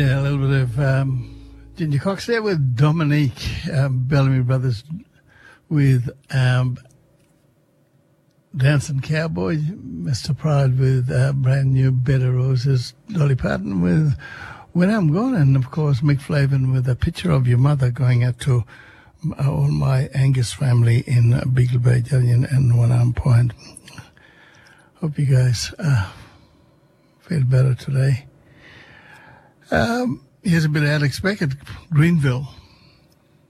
Yeah, a little bit of Ginger Cox there with Dominique, Bellamy Brothers with Dancing Cowboy, Mr. Pride with Brand New Bed of Roses, Dolly Parton with When I'm Gone, and of course Mick Flavin with A Picture of Your Mother, going out to all my Angus family in Beagle Bay, Jillian and One Arm Point. Hope you guys feel better today. Here's a bit of Alex Beckett, Greenville.